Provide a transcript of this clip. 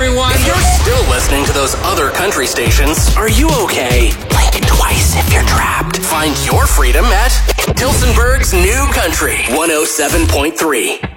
everyone. If you're still listening to those other country stations, are you okay? Blink twice if you're trapped. Find your freedom at Tilsonburg's New Country 107.3.